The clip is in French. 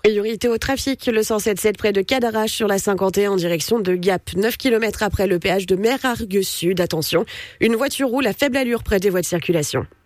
Priorité au trafic, le 177 près de Cadarache sur la 51 en direction de Gap. 9 km après le péage de Mérargues Sud. Attention, une voiture roule à faible allure près des voies de circulation.